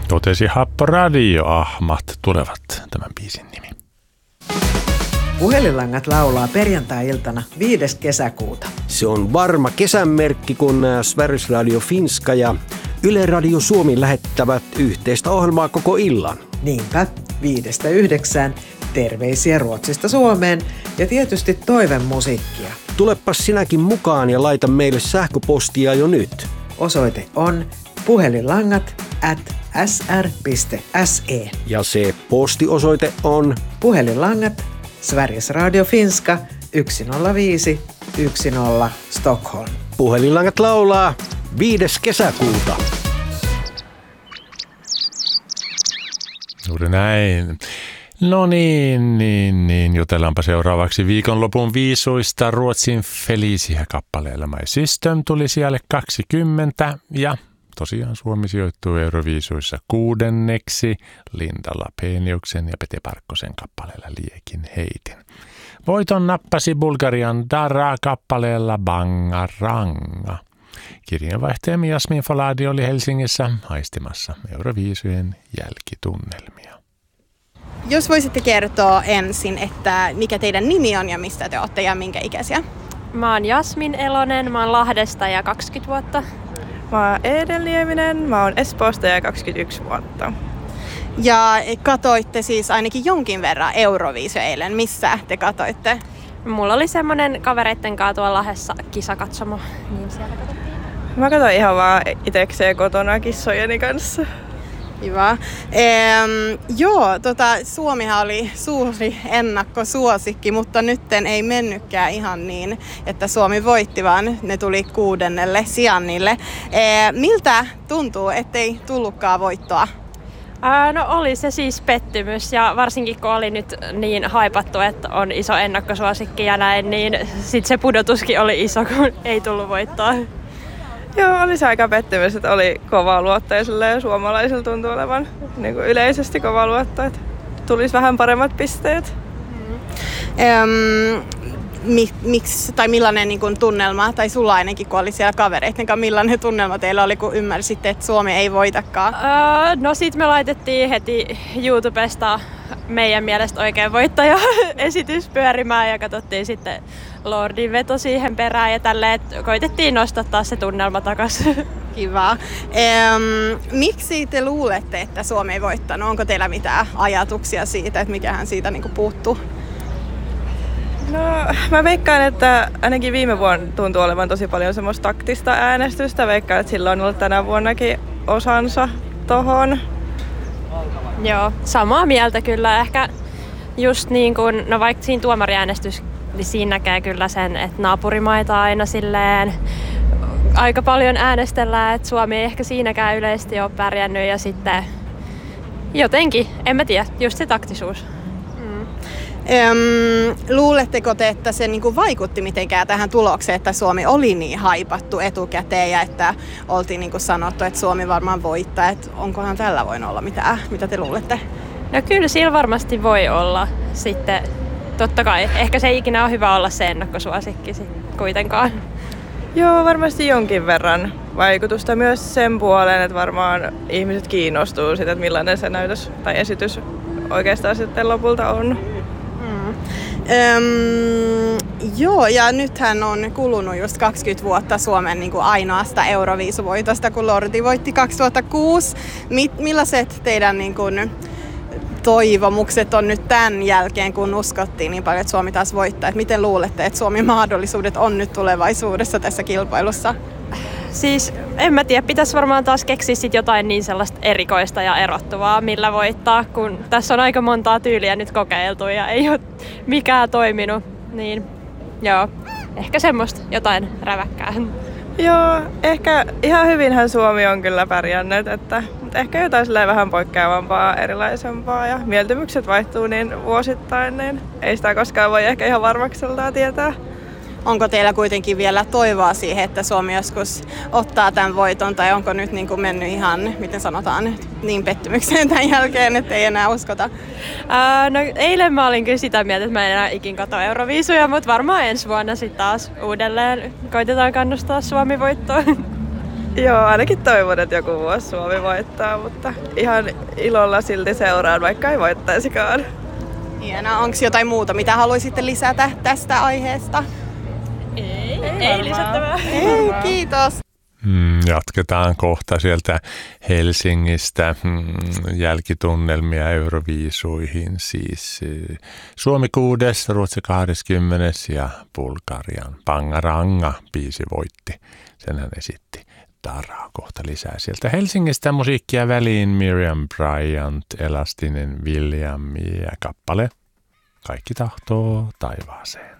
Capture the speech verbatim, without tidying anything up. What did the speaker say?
Totesi Happo Radio. Ahmat tulevat tämän biisin nimi. Puhelinlangat laulaa perjantai-iltana viides kesäkuuta. Se on varma kesänmerkki, kun Sveriges Radio Finska ja Yle Radio Suomi lähettävät yhteistä ohjelmaa koko illan. Niinpä, viidestä yhdeksään. Terveisiä Ruotsista Suomeen ja tietysti toivemusiikkia. Tulepas sinäkin mukaan ja laita meille sähköpostia jo nyt. Osoite on puhelinlangat at sr piste se. Ja se postiosoite on puhelinlangat Sveriges Radio Finska yksi nolla viisi yksi nolla Stockholm. Puhelinlangat laulaa viides kesäkuuta. Juuri näin. No niin, niin, niin. Jutellaanpa seuraavaksi viikonlopun viisuista. Ruotsin Felicia-kappaleella My System tuli sijalle kaksikymmentä ja tosiaan Suomi sijoittuu Euroviisuissa kuudenneksi Linda Lapeniuksen ja Pete Parkkosen kappaleella Liekin heitin. Voiton nappasi Bulgarian Dara-kappaleella Banga Ranga. Kirjeenvaihtajamme Jasmin Faladi oli Helsingissä haistimassa Euroviisujen jälkitunnelmia. Jos voisitte kertoa ensin, että mikä teidän nimi on ja mistä te olette ja minkä ikäisiä? Mä oon Jasmin Elonen, mä oon Lahdesta ja kaksikymmentä vuotta. Mä oon Eedel Nieminen, mä oon Espoosta ja kaksikymmentäyksi vuotta. Ja katoitte siis ainakin jonkin verran Euroviisuja eilen. Missä te katoitte? Mulla oli semmonen kavereitten kanssa tuolla Lahdessa kisakatsomo, niin siellä katsottiin. Mä katsoin ihan vaan itekseen kotona kissojeni kanssa. Kiva. Ehm, joo, tota, Suomihan oli suuri ennakkosuosikki, mutta nytten ei mennytkään ihan niin, että Suomi voitti, vaan ne tuli kuudennelle sijannille. Ehm, miltä tuntuu, ettei tullutkaan voittoa? Ää, no oli se siis pettymys ja varsinkin kun oli nyt niin haipattu, että on iso ennakkosuosikki ja näin, niin sit se pudotuskin oli iso, kun ei tullut voittoa. Joo, oli se aika pettymys, että oli kova luottaisille ja suomalaisilla tuntui olevan niin kuin yleisesti kova luotto, että tulisi vähän paremmat pisteet. Mm. Öm, mi, miksi, tai millainen niin kuin tunnelma, tai sulla ainakin kun oli siellä kavereiden kanssa, millainen tunnelma teillä oli, kun ymmärsitte, että Suomi ei voitakaan? Öö, no sit me laitettiin heti YouTubesta meidän mielestä oikein voittaja-esitys pyörimään ja katsottiin sitten Lordin veto siihen perään ja tälleen, että koitettiin nostattaa se tunnelma takaisin. Kiva. Ehm, miksi te luulette, että Suomi ei voittanut? Onko teillä mitään ajatuksia siitä, että mikähän siitä niinku puuttuu? No, mä veikkaan, että ainakin viime vuonna tuntuu olevan tosi paljon semmoista taktista äänestystä. Veikkaan, että sillä on ollut tänä vuonnakin osansa tohon. Joo, samaa mieltä kyllä. Ehkä just niin kuin, no vaikka siinä tuomariäänestys, niin siinä näkee kyllä sen, että naapurimaita aina silleen aika paljon äänestellään, että Suomi ei ehkä siinäkään yleisesti ole pärjännyt ja sitten jotenkin, en mä tiedä, just se taktisuus. Mm. Öm, luuletteko te, että se niinku vaikutti mitenkään tähän tulokseen, että Suomi oli niin haipattu etukäteen ja että oltiin niinku sanottu, että Suomi varmaan voittaa, että onkohan tällä voinut olla mitään, mitä te luulette? No kyllä sillä varmasti voi olla sitten. Totta kai. Ehkä se ei ikinä ole hyvä olla se ennakkosuosikki kuitenkaan. Joo, varmasti jonkin verran vaikutusta myös sen puoleen, että varmaan ihmiset kiinnostuu siitä, että millainen se näytös tai esitys oikeastaan sitten lopulta on. Mm. Öm, joo, ja nythän on kulunut just kaksikymmentä vuotta Suomen niin kuin ainoasta Euroviisuvoitosta, kun Lordi voitti kaksituhattakuusi. Mi- millaiset teidän niin kuin toivomukset on nyt tämän jälkeen, kun uskottiin niin paljon, että Suomi taas voittaa? Et miten luulette, että Suomen mahdollisuudet on nyt tulevaisuudessa tässä kilpailussa? Siis en mä tiedä, pitäisi varmaan taas keksiä sit jotain niin sellaista erikoista ja erottuvaa, millä voittaa, kun tässä on aika montaa tyyliä nyt kokeiltu ja ei ole mikään toiminut. Niin joo, ehkä semmoista jotain räväkkää. Joo, ehkä ihan hyvinhän Suomi on kyllä pärjännyt, että mutta ehkä jotain vähän poikkeavampaa, erilaisempaa ja mieltymykset vaihtuu niin vuosittain, niin ei sitä koskaan voi ehkä ihan varmakseltaan tietää. Onko teillä kuitenkin vielä toivoa siihen, että Suomi joskus ottaa tämän voiton, tai onko nyt niin kuin mennyt ihan, miten sanotaan, niin pettymykseen tämän jälkeen, että ei enää uskota? Ää, no eilen mä olin kyllä sitä mieltä, että mä en enää ikin katso Euroviisuja, mutta varmaan ensi vuonna sitten taas uudelleen koitetaan kannustaa Suomi voittoon. Joo, ainakin toivon, että joku vuosi Suomi voittaa, mutta ihan ilolla silti seuraan, vaikka ei voittaisikaan. Hienoa. Onko jotain muuta, mitä haluaisitte lisätä tästä aiheesta? Ei, ei, ei lisättävää. Ei, kiitos. Mm, jatketaan kohta sieltä Helsingistä mm, jälkitunnelmia Euroviisuihin. Siis Suomi kuudes, Ruotsi kahdeskymmenes ja Bulgarian Pangaranga biisi voitti. Sen hän esitti. Daraa kohta lisää sieltä Helsingistä musiikkia väliin. Miriam Bryant, Elastinen William ja kappale Kaikki tahtoo taivaaseen.